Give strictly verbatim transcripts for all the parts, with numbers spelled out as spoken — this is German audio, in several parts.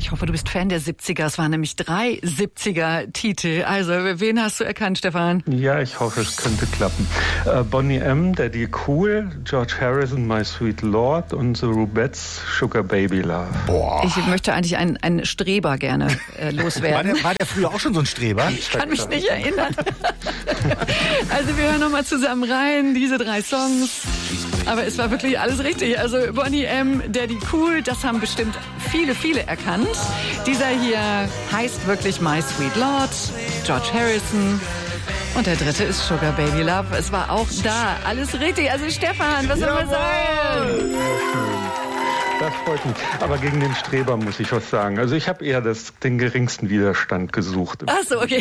Ich hoffe, du bist Fan der siebziger. Es waren nämlich drei siebziger-Titel. Also, wen hast du erkannt, Stefan? Ja, ich hoffe, es könnte klappen. Äh, Boney M., Daddy Cool, George Harrison, My Sweet Lord und The Rubettes, Sugar Baby Love. Boah. Ich möchte eigentlich einen, einen Streber gerne äh, loswerden. War der, war der früher auch schon so ein Streber? Ich kann mich nicht erinnern. Also, wir hören nochmal zusammen rein, diese drei Songs. Aber es war wirklich alles richtig. Also, Boney M., Daddy Cool, das haben bestimmt viele, viele erkannt. Dieser hier heißt wirklich My Sweet Lord, George Harrison. Und der dritte ist Sugar Baby Love. Es war auch da alles richtig. Also Stefan, was soll man sagen? Das freut mich. Aber gegen den Streber muss ich was sagen. Also ich habe eher das, den geringsten Widerstand gesucht. Ach so, okay.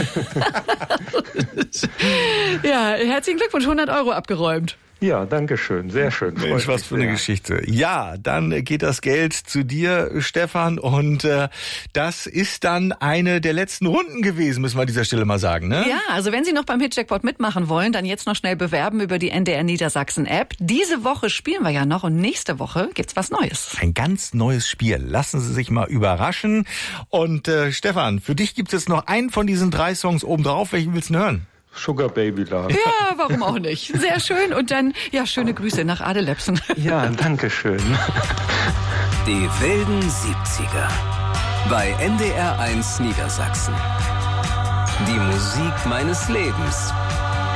Ja, herzlichen Glückwunsch, hundert Euro abgeräumt. Ja, danke schön. Sehr schön. Mensch, was für eine Geschichte. Ja, dann geht das Geld zu dir, Stefan. Und äh, das ist dann eine der letzten Runden gewesen, müssen wir an dieser Stelle mal sagen, ne? Ja, also wenn Sie noch beim Hit-Jackpot mitmachen wollen, dann jetzt noch schnell bewerben über die N D R Niedersachsen-App. Diese Woche spielen wir ja noch und nächste Woche gibt's was Neues. Ein ganz neues Spiel. Lassen Sie sich mal überraschen. Und äh, Stefan, für dich gibt es noch einen von diesen drei Songs obendrauf. Welchen willst du hören? Sugar Baby Love. Ja, warum auch nicht? Sehr schön. Und dann, ja, schöne Grüße nach Adelepsen. Ja, danke schön. Die wilden siebziger bei N D R eins Niedersachsen. Die Musik meines Lebens.